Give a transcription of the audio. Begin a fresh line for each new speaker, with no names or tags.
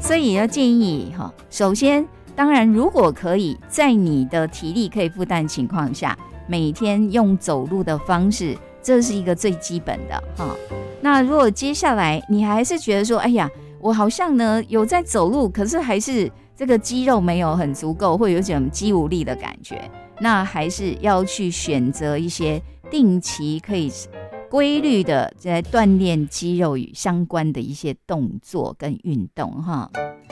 所以要建议首先当然如果可以在你的体力可以负担情况下，每天用走路的方式，这是一个最基本的那如果接下来你还是觉得说，哎呀，我好像呢有在走路，可是还是这个肌肉没有很足够，会有点肌无力的感觉，那还是要去选择一些定期可以规律的在锻炼肌肉与相关的一些动作跟运动